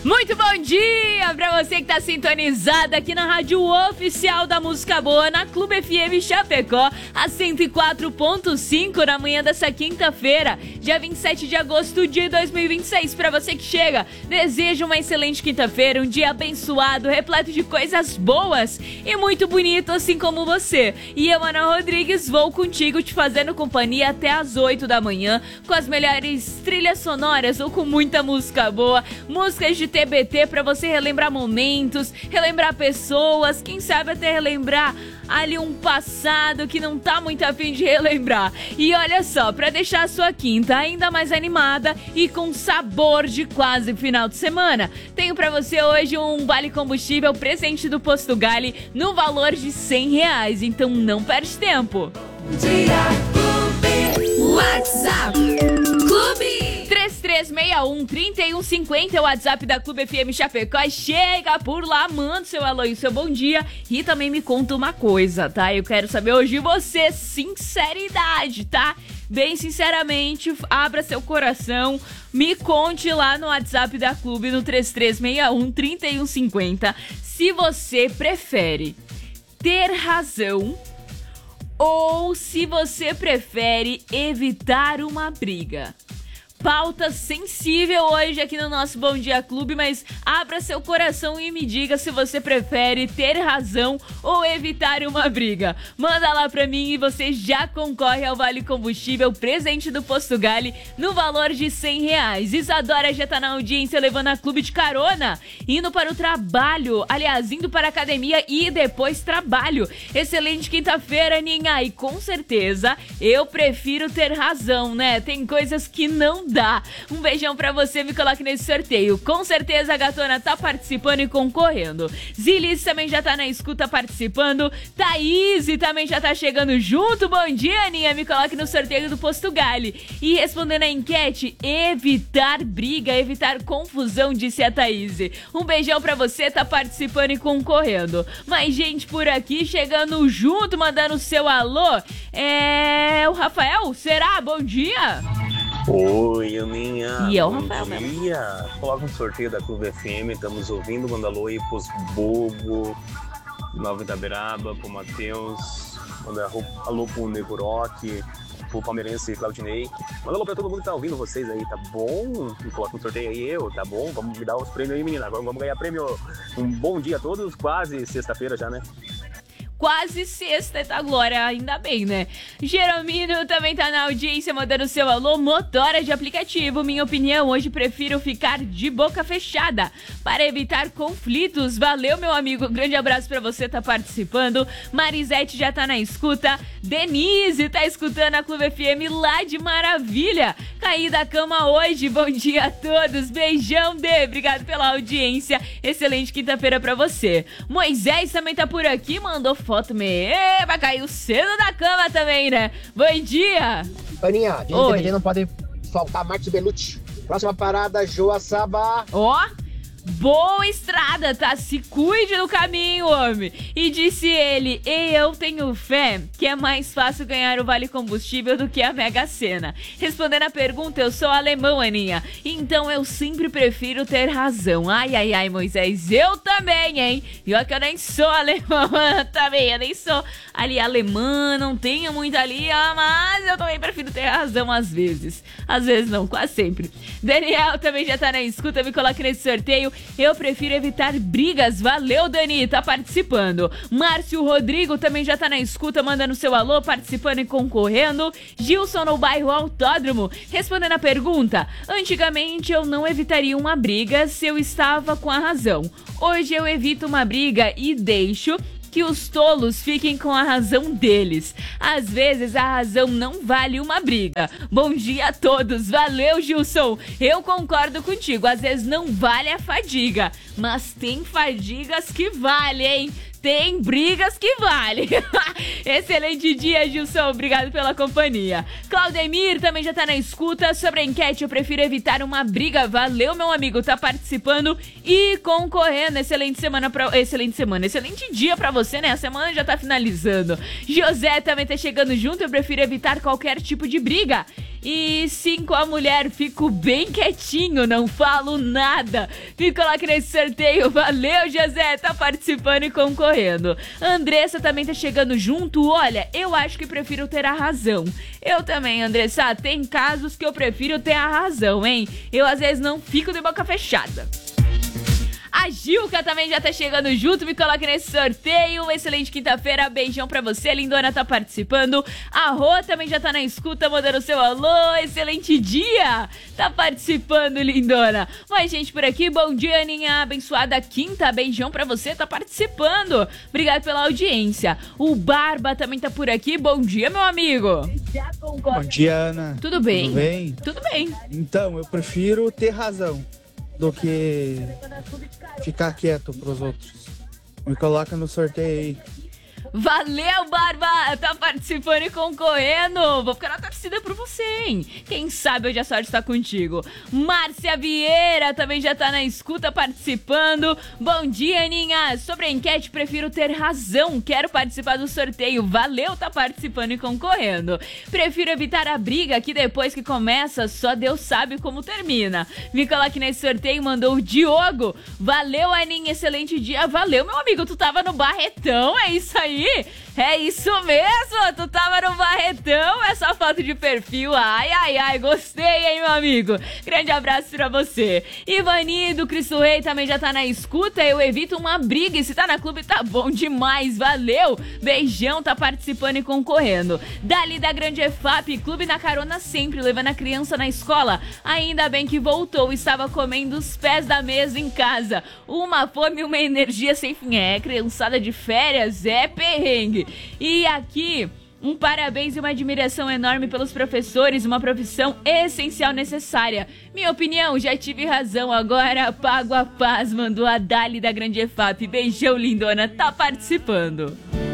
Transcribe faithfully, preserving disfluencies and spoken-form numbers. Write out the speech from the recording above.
Muito bom dia pra você que tá sintonizado aqui na rádio oficial da Música Boa, na Clube F M Chapecó, a cento e quatro ponto cinco, na manhã dessa quinta-feira, dia vinte e sete de agosto de dois mil e vinte e seis. Pra você que chega, desejo uma excelente quinta-feira, um dia abençoado, repleto de coisas boas e muito bonito, assim como você. E eu, Ana Rodrigues, vou contigo te fazendo companhia até as oito da manhã, com as melhores trilhas sonoras ou com muita música boa, músicas de T B T pra você relembrar momentos, relembrar pessoas, quem sabe até relembrar ali um passado que não tá muito a fim de relembrar. E olha só, pra deixar a sua quinta ainda mais animada e com sabor de quase final de semana, tenho pra você hoje um vale combustível presente do Posto Gali no valor de cem reais, então não perde tempo. Dia Clube WhatsApp Clube três três seis um, três um cinco zero é o WhatsApp da Clube F M Chapecó. Chega por lá, manda seu alô e seu bom dia. E também me conta uma coisa, tá? Eu quero saber hoje de você, sinceridade, tá? Bem sinceramente, abra seu coração, me conte lá no WhatsApp da Clube, no três três seis um, três um cinco zero, se você prefere ter razão ou se você prefere evitar uma briga. Pauta sensível hoje aqui no nosso Bom Dia Clube, mas abra seu coração e me diga se você prefere ter razão ou evitar uma briga. Manda lá pra mim e você já concorre ao Vale Combustível presente do Posto Gali no valor de cem reais. Isadora já tá na audiência levando a Clube de carona, indo para o trabalho, aliás, indo para a academia e depois trabalho. Excelente quinta-feira, Ninha, e com certeza eu prefiro ter razão, né? Tem coisas que não dá. Um beijão pra você, me coloque nesse sorteio. Com certeza a gatona tá participando e concorrendo. Zilis também já tá na escuta participando. Thaís também já tá chegando junto. Bom dia, Aninha, me coloque no sorteio do Posto Gali. E respondendo a enquete, evitar briga, evitar confusão, disse a Thaís. Um beijão pra você, tá participando e concorrendo. Mais gente por aqui chegando junto, mandando o seu alô. É o Rafael, será? Bom dia. Oi, Aninha. E é o bom Rafael dia. mesmo. Coloca um sorteio da Clube F M, estamos ouvindo, manda alô aí pros Bobo, Nova Itaberaba, pro Matheus, manda alô pro Neguroque, pro palmeirense Claudinei. Manda alô pra todo mundo que tá ouvindo vocês aí, tá bom? Coloca um sorteio aí, eu, tá bom? Vamos me dar os prêmios aí, menina. Agora vamos ganhar prêmio. Um bom dia a todos, quase sexta-feira já, né? Quase sexta, tá, Glória? Ainda bem, né? Jeromino também tá na audiência, mandando seu alô. Motora de aplicativo, minha opinião, hoje prefiro ficar de boca fechada para evitar conflitos. Valeu, meu amigo, grande abraço pra você, tá participando. Marisete já tá na escuta. Denise tá escutando a Clube F M lá de Maravilha. Caí da cama hoje, bom dia a todos. Beijão, Dê, obrigado pela audiência. Excelente quinta-feira pra você. Moisés também tá por aqui, mandou foto mesmo. Vai cair cedo da cama também, né? Bom dia! Aninha, de T V T não pode faltar Marcos Bellucci. Próxima parada, Joaçaba. Ó, boa estrada, tá? Se cuide no caminho, homem. E disse ele, e eu tenho fé que é mais fácil ganhar o Vale Combustível do que a Mega Sena. Respondendo a pergunta, eu sou alemão, Aninha. Então eu sempre prefiro ter razão. Ai, ai, ai, Moisés, eu também, hein? E olha que eu nem sou alemão também, eu nem sou ali alemã, não tenho muito ali, mas eu também prefiro ter razão às vezes. Às vezes não, quase sempre. Daniel também já tá na escuta, me coloque nesse sorteio. Eu prefiro evitar brigas. Valeu, Dani, tá participando. Márcio Rodrigo também já tá na escuta, mandando seu alô, participando e concorrendo. Gilson no bairro Autódromo, respondendo a pergunta. Antigamente eu não evitaria uma briga se eu estava com a razão. Hoje eu evito uma briga e deixo que os tolos fiquem com a razão deles. Às vezes a razão não vale uma briga. Bom dia a todos. Valeu, Gilson. Eu concordo contigo. Às vezes não vale a fadiga, mas tem fadigas que valem, hein? Tem brigas que valem. Excelente dia, Gilson. Obrigado pela companhia. Claudemir também já tá na escuta. Sobre a enquete, eu prefiro evitar uma briga. Valeu, meu amigo. Tá participando e concorrendo. Excelente semana pra... Excelente semana. Excelente dia pra você, né? A semana já tá finalizando. José também tá chegando junto. Eu prefiro evitar qualquer tipo de briga. E cinco, a mulher, fico bem quietinho, não falo nada. Fico lá aqui nesse sorteio. Valeu, José, tá participando e concorrendo. Andressa também tá chegando junto. Olha, eu acho que prefiro ter a razão. Eu também, Andressa, tem casos que eu prefiro ter a razão, hein? Eu às vezes não fico de boca fechada. A Gilca também já tá chegando junto, me coloque nesse sorteio. Uma excelente quinta-feira, beijão pra você. Lindona tá participando. A Rô também já tá na escuta, mandando seu alô. Excelente dia, tá participando, lindona. Mais gente por aqui, bom dia, Aninha. Abençoada quinta, beijão pra você, tá participando. Obrigado pela audiência. O Barba também tá por aqui, bom dia, meu amigo. Bom dia, Ana. Tudo bem? Tudo bem? Tudo bem. Então, eu prefiro ter razão do que ficar quieto pros outros. Me coloca no sorteio aí. Valeu, Barba! Tá participando e concorrendo. Vou ficar na torcida por você, hein? Quem sabe hoje a sorte tá contigo. Márcia Vieira também já tá na escuta participando. Bom dia, Aninha. Sobre a enquete, prefiro ter razão. Quero participar do sorteio. Valeu, tá participando e concorrendo. Prefiro evitar a briga que depois que começa, só Deus sabe como termina. Me coloque nesse sorteio, mandou o Diogo. Valeu, Aninha. Excelente dia. Valeu, meu amigo. Tu tava no Barretão, é isso aí? É isso mesmo, tu tava no Barretão, essa foto de perfil, ai, ai, ai, gostei, hein, meu amigo, grande abraço pra você. Ivani do Cristo Rei também já tá na escuta, eu evito uma briga e se tá na clube tá bom demais, valeu, beijão, tá participando e concorrendo. Dali da Grande E F A P, clube na carona sempre, levando a criança na escola, ainda bem que voltou, estava comendo os pés da mesa em casa, uma fome e uma energia sem fim, é, criançada de férias, é perrengue. E aqui, um parabéns e uma admiração enorme pelos professores, uma profissão essencial necessária. Minha opinião, já tive razão, agora pago a paz, mandou a Dali da Grande E F A P. Beijão, lindona, tá participando.